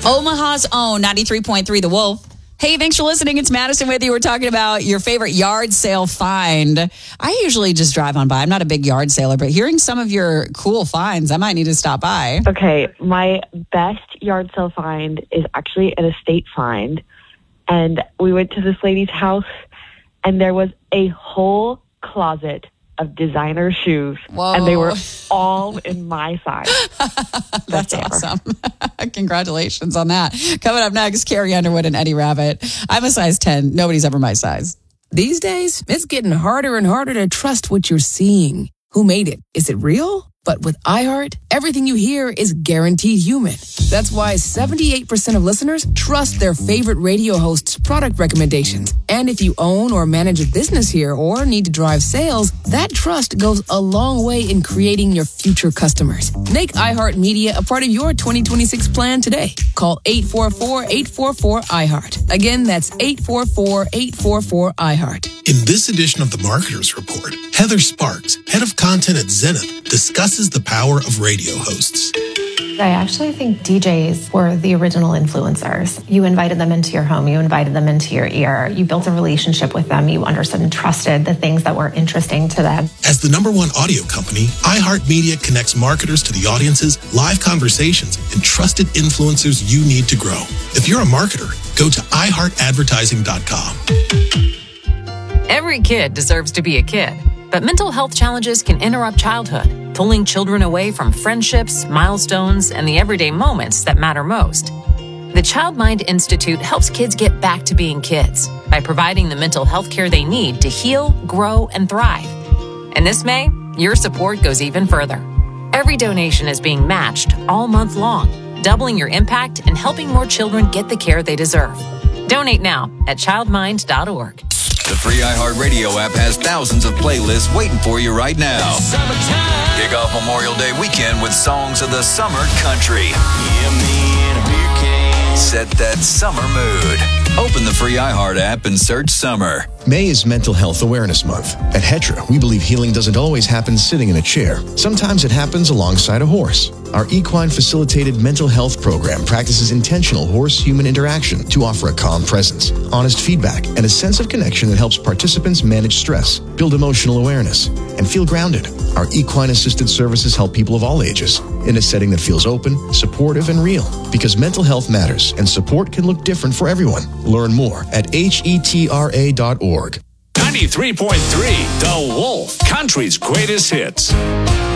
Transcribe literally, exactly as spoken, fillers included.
Omaha's own ninety-three point three The Wolf. Hey, thanks for listening. It's Madison with you. We're talking about your favorite yard sale find. I usually just drive on by. I'm not a big yard sailor, but hearing some of your cool finds, I might need to stop by. Okay, my best yard sale find is actually an estate find. And we went to this lady's house, and there was a whole closet of designer shoes. Whoa. And they were all in my size. That's awesome. Congratulations on that. Coming up next, Carrie Underwood and Eddie Rabbitt. I'm a size ten. Nobody's ever my size. These days, it's getting harder and harder to trust what you're seeing. Who made it? Is it real? But with iHeart, everything you hear is guaranteed human. That's why seventy-eight percent of listeners trust their favorite radio host's product recommendations. And if you own or manage a business here or need to drive sales, that trust goes a long way in creating your future customers. Make iHeartMedia a part of your twenty twenty-six plan today. Call eight four four, eight four four, iHeart. Again, that's eight four four, eight four four, iHeart. In this edition of the Marketers Report, Heather Sparks, head of content at Zenith, discusses the power of radio hosts. I actually think D Js were the original influencers. You invited them into your home. You invited them into your ear. You built a relationship with them. You understood and trusted the things that were interesting to them. As the number one audio company, iHeartMedia connects marketers to the audiences, live conversations, and trusted influencers you need to grow. If you're a marketer, go to i heart advertising dot com. Every kid deserves to be a kid, but mental health challenges can interrupt childhood, pulling children away from friendships, milestones, and the everyday moments that matter most. The Child Mind Institute helps kids get back to being kids by providing the mental health care they need to heal, grow, and thrive. And this May, your support goes even further. Every donation is being matched all month long, doubling your impact and helping more children get the care they deserve. Donate now at child mind dot org. The free iHeartRadio app has thousands of playlists waiting for you right now. Kick off Memorial Day weekend with songs of the summer country. Set that summer mood. Open the free iHeart app and search summer. May is Mental Health Awareness Month. At Hetra, we believe healing doesn't always happen sitting in a chair. Sometimes it happens alongside a horse. Our equine facilitated mental health program practices intentional horse-human interaction to offer a calm presence, honest feedback, and a sense of connection that helps participants manage stress, build emotional awareness, and feel grounded. Our equine-assisted services help people of all ages in a setting that feels open, supportive, and real. Because mental health matters, and support can look different for everyone. Learn more at H E T R A dot org. ninety-three point three The Wolf, country's greatest hits.